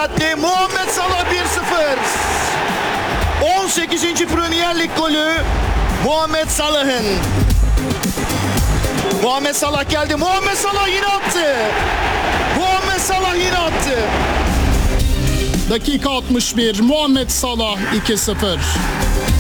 attı. Muhammed Salah 1-0. 18. Premier Lig golü Muhammed Salah'ın. Muhammed Salah geldi. Muhammed Salah yine attı. Muhammed Salah yine attı. Dakika 61. Muhammed Salah 2-0.